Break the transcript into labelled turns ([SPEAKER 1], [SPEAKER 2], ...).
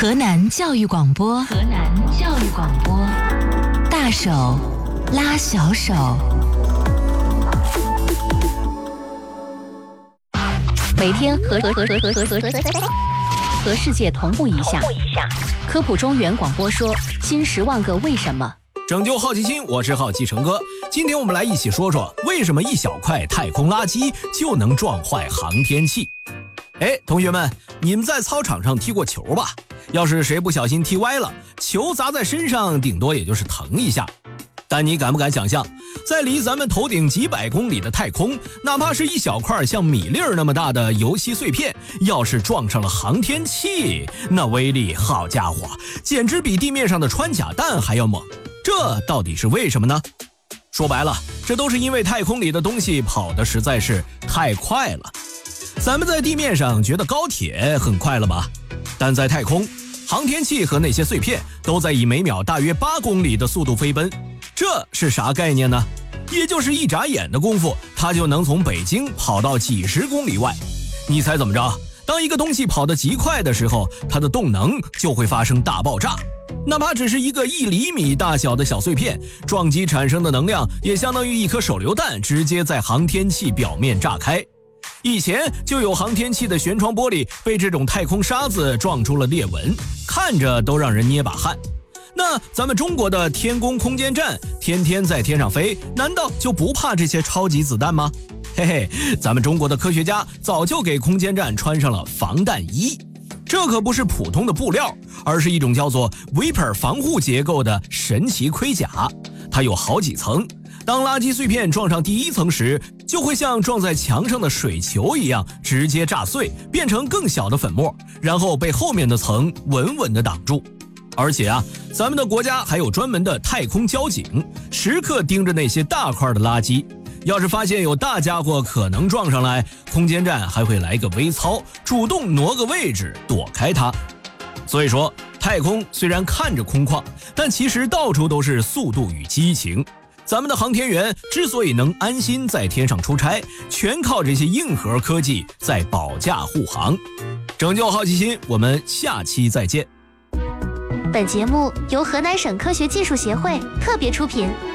[SPEAKER 1] 河南教育广播，大手拉小手。
[SPEAKER 2] 每天和世界同步一下。科普中原广播说新10万个为什么。
[SPEAKER 3] 拯救好奇心，我是好奇成哥。今天我们来一起说说，为什么一小块太空垃圾就能撞坏航天器？同学们，你们在操场上踢过球吧？要是谁不小心踢歪了，球砸在身上顶多也就是疼一下。但你敢不敢想象，在离咱们头顶几百公里的太空，哪怕是一小块像米粒儿那么大的游戏碎片，要是撞上了航天器，那威力好家伙，简直比地面上的穿甲弹还要猛。这到底是为什么呢？说白了，这都是因为太空里的东西跑得实在是太快了。咱们在地面上觉得高铁很快了吧？但在太空，航天器和那些碎片都在以每秒大约8公里的速度飞奔。这是啥概念呢？也就是一眨眼的功夫，它就能从北京跑到几十公里外。你猜怎么着？当一个东西跑得极快的时候，它的动能就会发生大爆炸。哪怕只是一个1厘米大小的小碎片，撞击产生的能量也相当于一颗手榴弹直接在航天器表面炸开。以前就有航天器的舷窗玻璃被这种太空沙子撞出了裂纹，看着都让人捏把汗。那咱们中国的天宫空间站天天在天上飞，难道就不怕这些超级子弹吗？嘿嘿，咱们中国的科学家早就给空间站穿上了防弹衣。这可不是普通的布料，而是一种叫做 Vapor 防护结构的神奇盔甲。它有好几层，当垃圾碎片撞上第1层时，就会像撞在墙上的水球一样直接炸碎，变成更小的粉末，然后被后面的层稳稳地挡住。而且咱们的国家还有专门的太空交警，时刻盯着那些大块的垃圾。要是发现有大家伙可能撞上来，空间站还会来个微操，主动挪个位置躲开它。所以说，太空虽然看着空旷，但其实到处都是速度与激情。咱们的航天员之所以能安心在天上出差，全靠这些硬核科技在保驾护航。拯救好奇心，我们下期再见。
[SPEAKER 4] 本节目由河南省科学技术协会特别出品。